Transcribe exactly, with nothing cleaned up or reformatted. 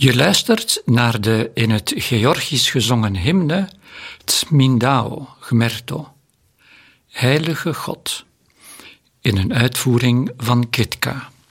Je luistert naar de in het Georgisch gezongen hymne Tsmindao Gmerto, Heilige God, in een uitvoering van Kitka.